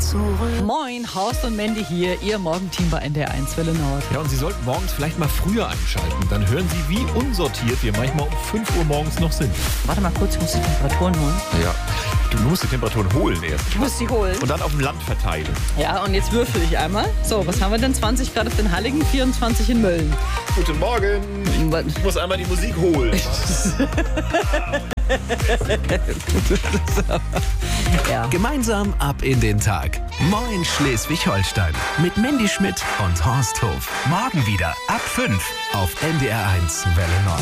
Moin, Horst und Mandy hier, Ihr Morgenteam bei NDR1 Welle Nord. Ja, und Sie sollten morgens vielleicht mal früher einschalten. Dann hören Sie, wie unsortiert wir manchmal um 5 Uhr morgens noch sind. Warte mal kurz, ich muss die Temperaturen holen. Ja, du musst die Temperaturen holen erst. Ich muss sie holen. Und dann auf dem Land verteilen. Ja, und jetzt würfel ich einmal. So, was haben wir denn? 20 Grad auf den Halligen, 24 in Mölln. Guten Morgen. Ich muss einmal die Musik holen. Ja. Gemeinsam ab in den Tag. Moin Schleswig-Holstein. Mit Mandy Schmidt und Horst Hof. Morgen wieder ab 5 auf NDR1 Welle Nord.